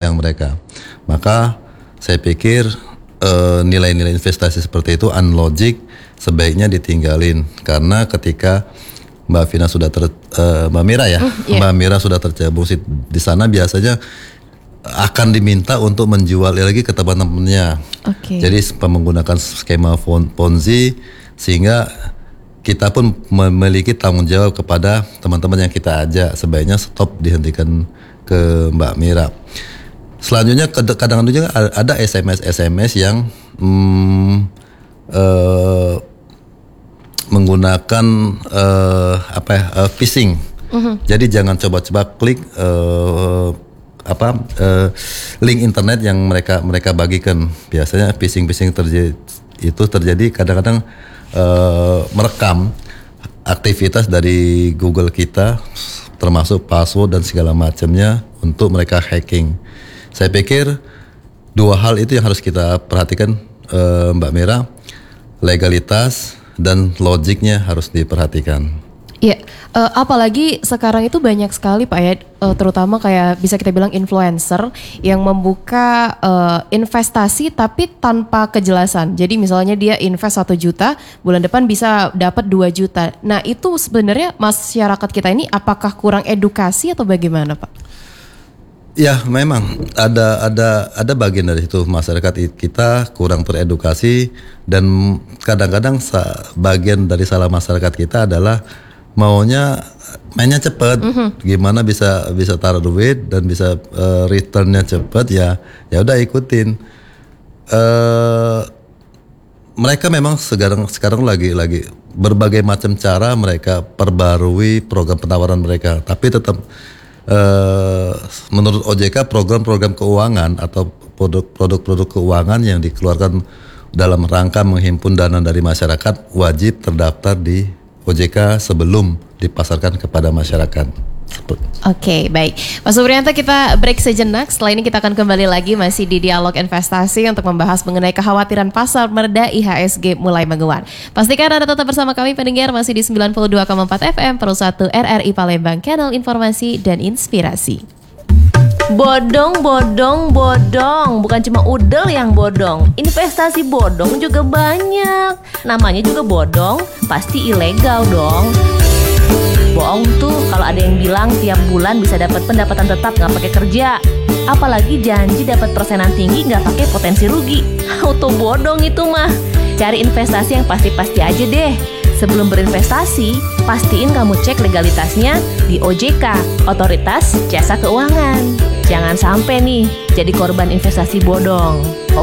mengundang mereka. Maka saya pikir nilai-nilai investasi seperti itu unlogic, sebaiknya ditinggalin, karena ketika Mbak Vina sudah Mbak Mira ya, Mbak Mira sudah tercebur di sana, biasanya akan diminta untuk menjual lagi ke teman-temannya. Jadi menggunakan skema Ponzi, sehingga kita pun memiliki tanggung jawab kepada teman-teman yang kita ajak, sebaiknya stop, dihentikan ke Mbak Mira. Selanjutnya kadang-kadang juga ada SMS yang menggunakan phishing. Jadi jangan coba-coba klik link internet yang mereka bagikan. Biasanya phishing itu terjadi kadang-kadang merekam aktivitas dari Google kita, termasuk password dan segala macamnya, untuk mereka hacking. Saya pikir dua hal itu yang harus kita perhatikan, Mbak Mira. Legalitas dan logiknya harus diperhatikan. Iya, apalagi sekarang itu banyak sekali Pak ya, terutama kayak bisa kita bilang influencer yang membuka investasi tapi tanpa kejelasan. Jadi misalnya dia invest 1 juta, bulan depan bisa dapat 2 juta. Nah itu sebenarnya masyarakat kita ini apakah kurang edukasi atau bagaimana Pak? Ya memang ada bagian dari itu, masyarakat kita kurang teredukasi, dan kadang-kadang bagian dari salah masyarakat kita adalah mainnya cepat. Gimana bisa taruh duit dan bisa returnnya cepat, ya udah ikutin. Mereka memang sekarang lagi berbagai macam cara mereka perbarui program penawaran mereka, tapi tetap menurut OJK program-program keuangan atau produk-produk keuangan yang dikeluarkan dalam rangka menghimpun dana dari masyarakat wajib terdaftar di OJK sebelum dipasarkan kepada masyarakat. Oke, baik. Mas Supriyanto, kita break sejenak. Setelah ini kita akan kembali lagi masih di Dialog Investasi untuk membahas mengenai kekhawatiran pasar merda IHSG mulai menguat. Pastikan Anda tetap bersama kami pendengar, masih di 92,4 FM Pro 1 RRI Palembang, channel informasi dan inspirasi. Bodong, bukan cuma udel yang bodong. Investasi bodong juga banyak. Namanya juga bodong, pasti ilegal dong. Bohong tuh kalau ada yang bilang tiap bulan bisa dapat pendapatan tetap nggak pakai kerja. Apalagi janji dapat persenan tinggi nggak pakai potensi rugi. Auto bodong itu mah. Cari investasi yang pasti-pasti aja deh. Sebelum berinvestasi, pastiin kamu cek legalitasnya di OJK, Otoritas Jasa Keuangan. Jangan sampai nih jadi korban investasi bodong.